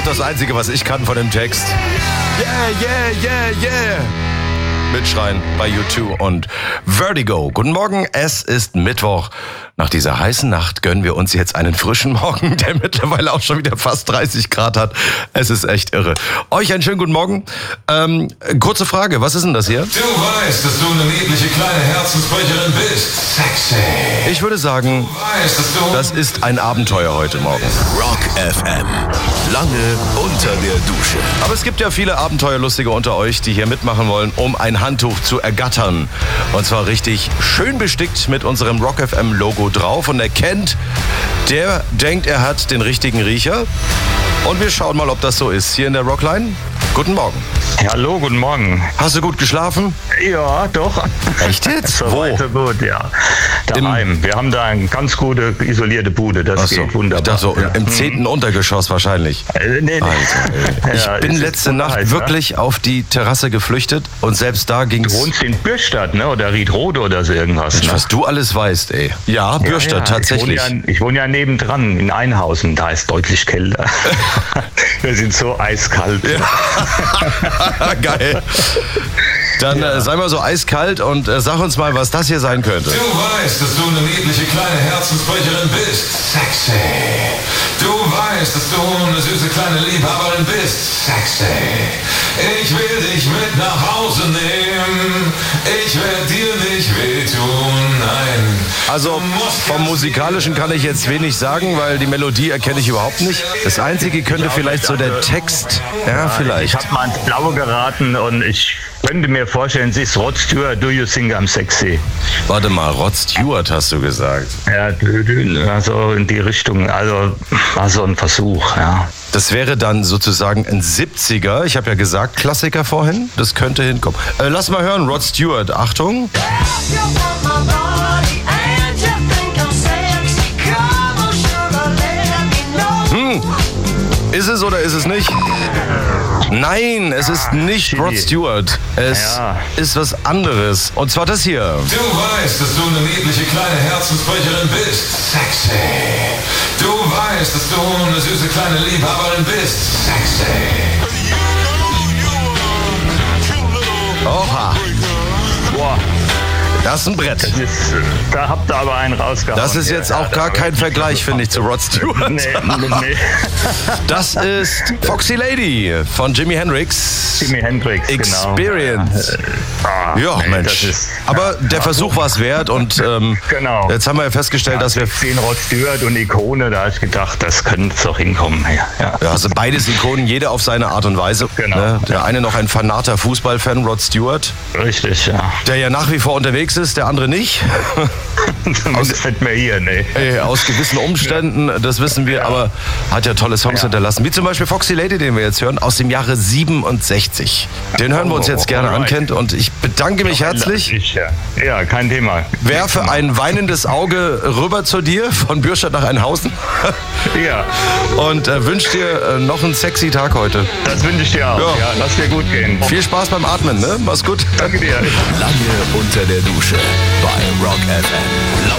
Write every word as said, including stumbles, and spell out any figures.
auch das Einzige, was ich kann von dem Text. Yeah, yeah, yeah, yeah. Mitschreien bei U zwei und Vertigo. Guten Morgen, es ist Mittwoch. Nach dieser heißen Nacht gönnen wir uns jetzt einen frischen Morgen, der mittlerweile auch schon wieder fast dreißig Grad hat. Es ist echt irre. Euch einen schönen guten Morgen. Ähm, kurze Frage, was ist denn das hier? Du weißt, dass du eine niedliche kleine Herzensbrecherin bist. Sexy. Ich würde sagen, Du weißt, dass du... das ist ein Abenteuer heute Morgen. Rock F M. Lange unter der Dusche. Aber es gibt ja viele Abenteuerlustige unter euch, die hier mitmachen wollen, um ein Handtuch zu ergattern. Und zwar richtig schön bestickt mit unserem Rock F M Logo drauf. Und er kennt, der denkt, er hat den richtigen Riecher. Und wir schauen mal, ob das so ist. Hier in der Rockline. Guten Morgen. Hallo, guten Morgen. Hast du gut geschlafen? Ja, doch. Echt jetzt? So Wo? weit, so gut, ja. Daheim. Wir haben da eine ganz gute isolierte Bude, das Ach so. geht wunderbar. Ich dachte so, ja. im zehnten Untergeschoss wahrscheinlich. Äh, nee, nee. Alter, ey. Ich Ja, bin es ist letzte Nacht heiß, wirklich auf die Terrasse geflüchtet und selbst da Du ging's. wohnst in Bürstadt, ne? Oder Riedrode oder so irgendwas. Ne? Was du alles weißt, ey. Ja, Bürstadt, ja, tatsächlich. Ich wohne, ja, ich wohne ja nebendran in Einhausen, da ist deutlich kälter. Wir sind so eiskalt. Ja. Geil. Dann Ja. äh, sei mal so eiskalt und äh, sag uns mal, was das hier sein könnte. Du weißt, dass du eine niedliche kleine Herzensbrecherin bist. Sexy. Du weißt, dass du eine süße kleine Liebhaberin bist. Sexy. Ich will dich mit nach Hause nehmen. Ich werde dir nicht wehtun. Nein. Also vom Musikalischen kann ich jetzt wenig sagen, weil die Melodie erkenne ich überhaupt nicht. Das Einzige könnte vielleicht so der Text. Ja, Ich vielleicht. habe mal ins Blaue geraten und ich könnte mir vorstellen, sie ist Rod Stewart, Do You Think I'm Sexy? Warte mal, Rod Stewart hast du gesagt. Ja, dü- dü- also in die Richtung, also war so ein Versuch, ja. Das wäre dann sozusagen ein siebziger. Ich habe ja gesagt, Klassiker vorhin. Das könnte hinkommen. Äh, lass mal hören, Rod Stewart. Achtung. Hm. Ist es oder ist es nicht? Nein, es ist nicht Rod Stewart. Es Ja. ist was anderes. Und zwar das hier. Du weißt, dass du eine niedliche kleine Herzensbrecherin bist. Sexy. Du weißt, dass du eine süße kleine Liebhaberin bist. Sexy. Oha, Boah, das ist ein Brett. das ist, äh, da habt ihr aber einen rausgehauen. Das ist jetzt auch gar kein Vergleich, finde ich, zu Rod Stewart. Nee, nee, nee. Das ist Foxy Lady von Jimi Hendrix. Jimi Hendrix, Experience. genau. Ah, Ja, nee, Mensch. das ist- Aber der Versuch war es wert und ähm, Genau. jetzt haben wir ja festgestellt, dass wir... Den Rod Stewart und Ikone, da habe ich gedacht, das könnte doch hinkommen. Ja, ja. Ja, also beides Ikonen, jeder auf seine Art und Weise. Genau. Ne? Der eine noch ein fanater Fußballfan, Rod Stewart, Richtig, ja. der ja nach wie vor unterwegs ist, der andere nicht. Zumindest nicht mehr hier, ne. Äh, Aus gewissen Umständen, das wissen wir, aber hat ja tolle Songs Ja. hinterlassen. Wie zum Beispiel Foxy Lady, den wir jetzt hören, aus dem Jahre siebenundsechzig. Den hören wir uns jetzt gerne an, Alright. Kent, und ich bedanke mich herzlich. Ich, ja. ja, kein Thema. Werfe ein weinendes Auge rüber zu dir, von Bürstadt nach Einhausen. Ja, Und äh, wünsche dir äh, noch einen sexy Tag heute. das wünsche ich dir auch. Ja. Ja. lass dir gut gehen. Viel Spaß beim Atmen, ne? Mach's gut. Danke dir. Lange unter der Dusche bei Rock F M.